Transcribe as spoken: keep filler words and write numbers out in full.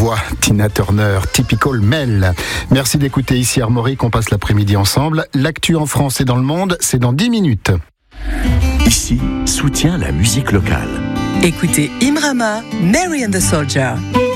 voix, Tina Turner, Typical Mel. Merci d'écouter ici Armorique, on passe l'après-midi ensemble. L'actu en France et dans le monde, c'est dans dix minutes. Ici, soutient la musique locale. Écoutez Imrama, Mary and the Soldier.